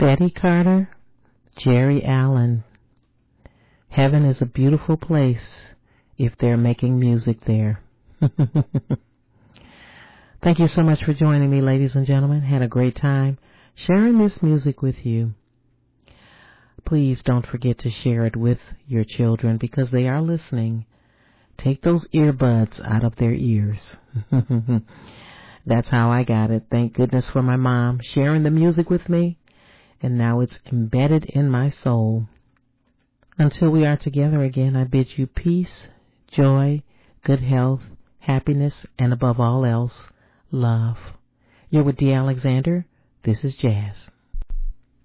Betty Carter, Jerry Allen. Heaven is a beautiful place if they're making music there. Thank you so much for joining me, ladies and gentlemen. Had a great time sharing this music with you. Please don't forget to share it with your children because they are listening. Take those earbuds out of their ears. That's how I got it. Thank goodness for my mom sharing the music with me, and now it's embedded in my soul. Until we are together again, I bid you peace, joy, good health, happiness, and above all else, love. You're with D. Alexander. This is Jazz.